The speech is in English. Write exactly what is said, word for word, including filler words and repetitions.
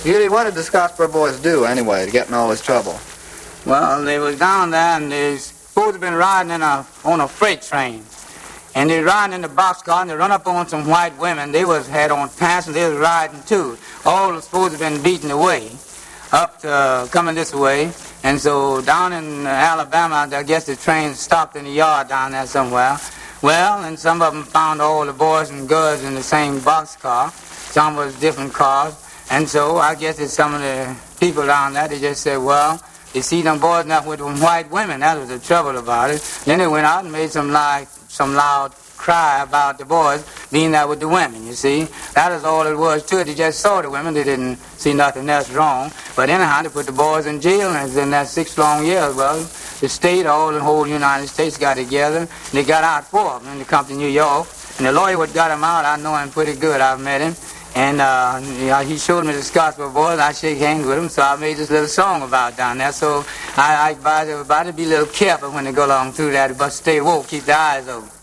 Usually, what did the Scottsboro boys do anyway to get in all this trouble? Well, they was down there and they supposed to have been riding in a, on a freight train. And they riding in the boxcar and they run up on some white women. They was had on pants and they was riding too. All was supposed to have been beaten away up to uh, coming this way. And so down in uh, Alabama, I guess the train stopped in the yard down there somewhere. Well, and some of them found all the boys and girls in the same boxcar. Some was different cars. And so I guess it's some of the people down there, they just said, well, they see them boys enough with them white women. That was the trouble about it. Then they went out and made some like some loud cry about the boys being there with the women, you see. That was all it was to it. They just saw the women. They didn't see nothing else wrong. But anyhow, they put the boys in jail, and in that six long years, well, the state, all the whole United States got together, and they got out four of them, and they come to New York. And the lawyer what got him out, I know him pretty good. I've met him. And uh, he showed me the Scottsboro boys. I shake hands with him, so I made this little song about down there. So I, I advise everybody to be a little careful when they go along through that, but stay woke, keep their eyes open.